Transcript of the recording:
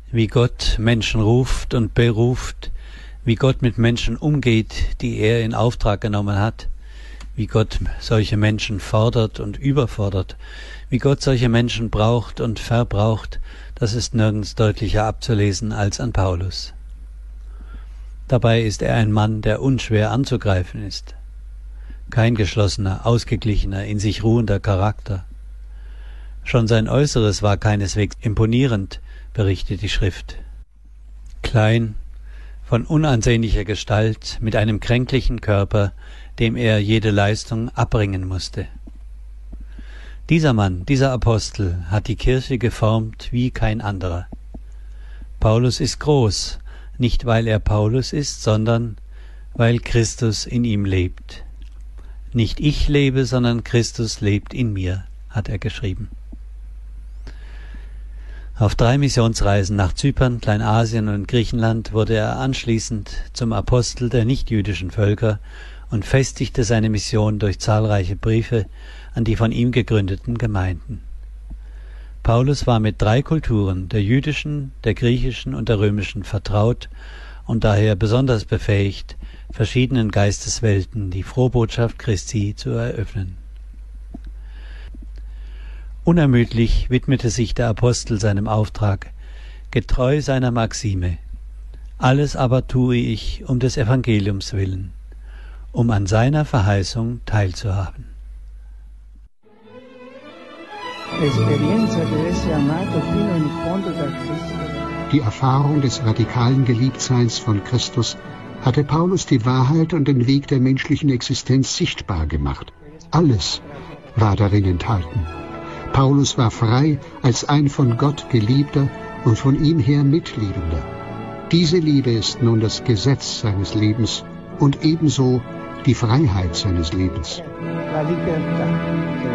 wie Gott Menschen ruft und beruft, wie Gott mit Menschen umgeht, die er in Auftrag genommen hat, wie Gott solche Menschen fordert und überfordert, wie Gott solche Menschen braucht und verbraucht, das ist nirgends deutlicher abzulesen als an Paulus. Dabei ist er ein Mann, der unschwer anzugreifen ist. Kein geschlossener, ausgeglichener, in sich ruhender Charakter. Schon sein Äußeres war keineswegs imponierend, berichtet die Schrift. Klein, von unansehnlicher Gestalt, mit einem kränklichen Körper, dem er jede Leistung abbringen musste. Dieser Mann, dieser Apostel, hat die Kirche geformt wie kein anderer. Paulus ist groß, nicht weil er Paulus ist, sondern weil Christus in ihm lebt. Nicht ich lebe, sondern Christus lebt in mir, hat er geschrieben. Auf 3 Missionsreisen nach Zypern, Kleinasien und Griechenland wurde er anschließend zum Apostel der nichtjüdischen Völker und festigte seine Mission durch zahlreiche Briefe an die von ihm gegründeten Gemeinden. Paulus war mit 3 Kulturen, der jüdischen, der griechischen und der römischen, vertraut und daher besonders befähigt, verschiedenen Geisteswelten die Frohbotschaft Christi zu eröffnen. Unermüdlich widmete sich der Apostel seinem Auftrag, getreu seiner Maxime: Alles aber tue ich um des Evangeliums willen, um an seiner Verheißung teilzuhaben. Die Erfahrung des radikalen Geliebtseins von Christus hatte Paulus die Wahrheit und den Weg der menschlichen Existenz sichtbar gemacht. Alles war darin enthalten. Paulus war frei als ein von Gott Geliebter und von ihm her Mitliebender. Diese Liebe ist nun das Gesetz seines Lebens und ebenso die Freiheit seines Lebens.